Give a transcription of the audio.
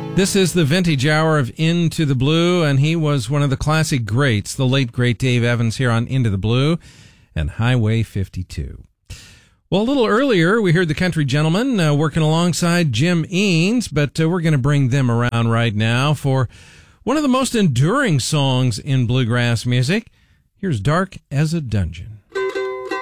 This is the vintage hour of Into the Blue, and he was one of the classic greats, the late great Dave Evans, here on Into the Blue and Highway 52. Well, a little earlier, we heard the Country Gentlemen working alongside Jim Eanes, but we're going to bring them around right now for one of the most enduring songs in bluegrass music. Here's Dark as a Dungeon.